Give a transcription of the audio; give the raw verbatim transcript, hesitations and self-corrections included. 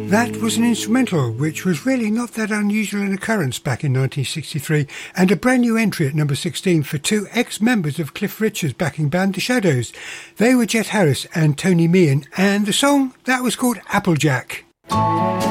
That was an instrumental, which was really not that unusual an occurrence back in nineteen sixty-three, and a brand new entry at number sixteen for two ex-members of Cliff Richard's backing band, The Shadows. They were Jet Harris and Tony Meehan, and the song, that was called Applejack.